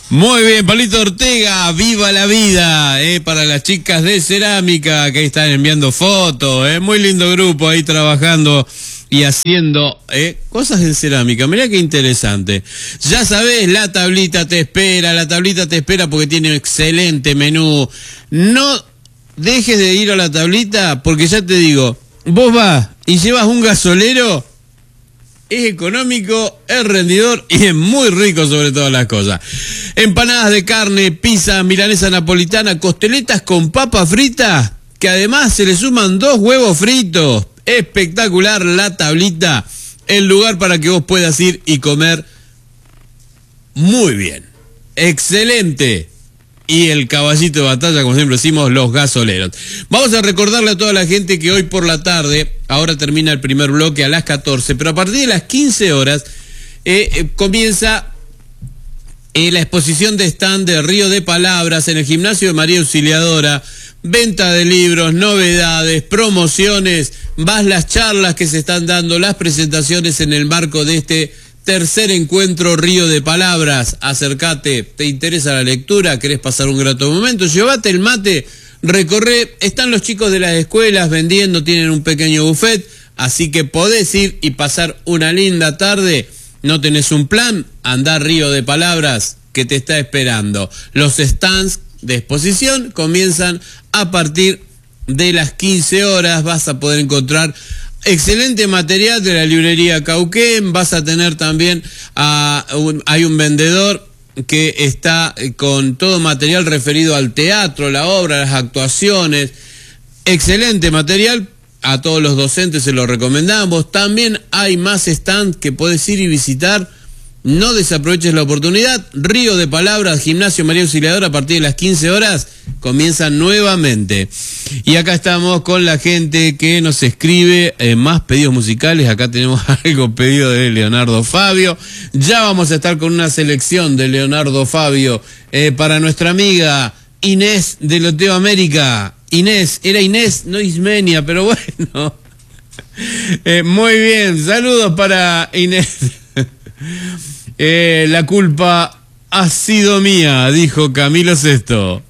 Muy bien, Palito Ortega, viva la vida, para las chicas de cerámica que están enviando fotos, muy lindo grupo ahí trabajando y haciendo cosas en cerámica. Mirá qué interesante. Ya sabés, la tablita te espera porque tiene un excelente menú. No dejes de ir a la tablita porque ya te digo, vos vas y llevas un gasolero. Es económico, es rendidor y es muy rico sobre todas las cosas. Empanadas de carne, pizza, milanesa napolitana, costeletas con papa frita, que además se le suman 2 huevos fritos. Espectacular la tablita, el lugar para que vos puedas ir y comer muy bien. Excelente. Y el caballito de batalla, como siempre decimos, los gasoleros. Vamos a recordarle a toda la gente que hoy por la tarde, ahora termina el primer bloque a las 14, pero a partir de las 15 horas comienza la exposición de stand de Río de Palabras en el gimnasio de María Auxiliadora. Venta de libros, novedades, promociones, más las charlas que se están dando, las presentaciones en el marco de este tercer encuentro Río de Palabras. Acércate, ¿te interesa la lectura? ¿Querés pasar un grato momento? Llévate el mate, recorre, están los chicos de las escuelas vendiendo, tienen un pequeño buffet, así que podés ir y pasar una linda tarde. ¿No tenés un plan? Andá a Río de Palabras, que te está esperando. Los stands de exposición comienzan a partir de las 15 horas, vas a poder encontrar excelente material de la librería Cauquén. Vas a tener también hay un vendedor que está con todo material referido al teatro, la obra, las actuaciones. Excelente material, a todos los docentes se lo recomendamos. También hay más stand que puedes ir y visitar. No desaproveches la oportunidad. Río de Palabras, Gimnasio María Auxiliadora, a partir de las 15 horas comienza nuevamente. Y acá estamos con la gente que nos escribe más pedidos musicales. Acá tenemos algo pedido de Leonardo Fabio. Ya vamos a estar con una selección de Leonardo Fabio para nuestra amiga Inés de Loteo América. Inés, era Inés, no Ismenia, pero bueno. Muy bien, saludos para Inés. La culpa ha sido mía, dijo Camilo Sesto.